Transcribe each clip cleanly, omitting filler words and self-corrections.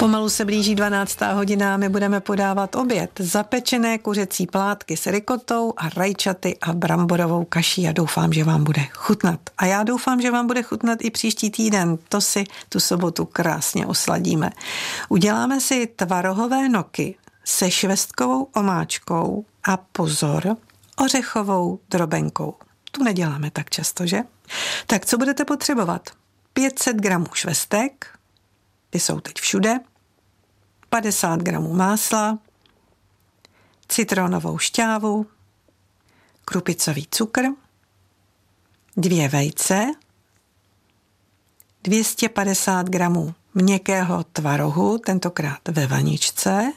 Pomalu se blíží 12. hodina, my budeme podávat oběd. Zapečené kuřecí plátky s rikotou a rajčaty a bramborovou kaší. Já doufám, že vám bude chutnat. A já doufám, že vám bude chutnat i příští týden. To si tu sobotu krásně osladíme. Uděláme si tvarohové noky se švestkovou omáčkou a pozor, ořechovou drobenkou. Tu neděláme tak často, že? Tak co budete potřebovat? 500 gramů švestek, ty jsou teď všude, 50 gramů másla, citronovou šťávu, krupicový cukr, 2 vejce, 250 gramů měkkého tvarohu, tentokrát ve vaničce,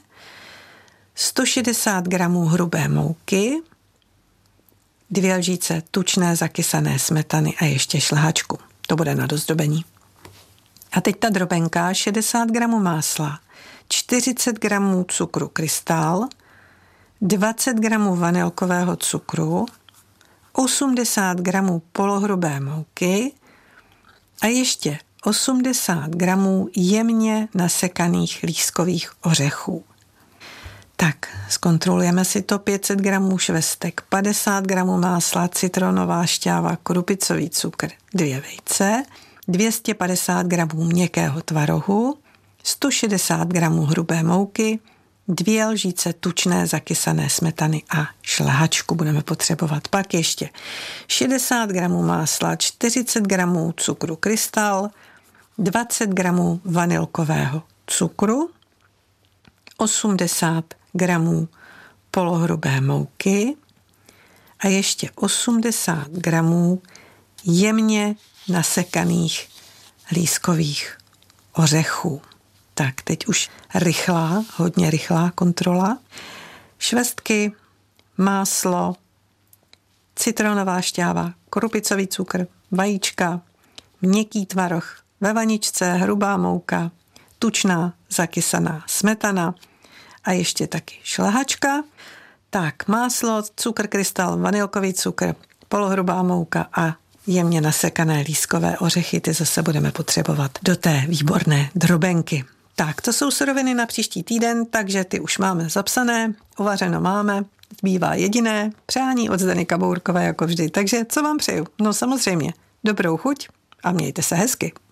160 gramů hrubé mouky, 2 lžíce tučné zakysané smetany a ještě šlehačku. To bude na dozdobení. A teď ta drobenka, 60 gramů másla, 40 gramů cukru krystal, 20 gramů vanilkového cukru, 80 gramů polohrubé mouky a ještě 80 gramů jemně nasekaných lískových ořechů. Tak, zkontrolujeme si to. 500 gramů švestek, 50 gramů másla, citronová šťáva, krupicový cukr, 2 vejce, 250 gramů měkkého tvarohu, 160 gramů hrubé mouky, 2 lžíce tučné zakysané smetany a šlehačku budeme potřebovat. Pak ještě 60 gramů másla, 40 gramů cukru krystal, 20 gramů vanilkového cukru, 80 gramů polohrubé mouky a ještě 80 gramů jemně nasekaných lískových ořechů. Tak, teď už hodně rychlá kontrola. Švestky, máslo, citronová šťáva, krupicový cukr, vajíčka, měkký tvaroh ve vaničce, hrubá mouka, tučná zakysaná smetana a ještě taky šlehačka. Tak, máslo, cukr krystal, vanilkový cukr, polohrubá mouka a jemně nasekané lískové ořechy, ty zase budeme potřebovat do té výborné drobenky. Tak, to jsou suroviny na příští týden, takže ty už máme zapsané, uvařeno máme, zbývá jediné přání od Zdeny Kabourkové jako vždy. Takže co vám přeju? No samozřejmě, dobrou chuť a mějte se hezky.